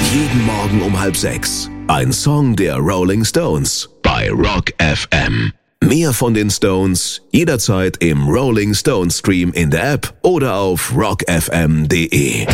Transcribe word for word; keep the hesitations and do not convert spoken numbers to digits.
Jeden Morgen um halb sechs. Ein Song der Rolling Stones bei Rock F M. Mehr von den Stones jederzeit im Rolling Stones Stream in der App oder auf rock f m punkt d e.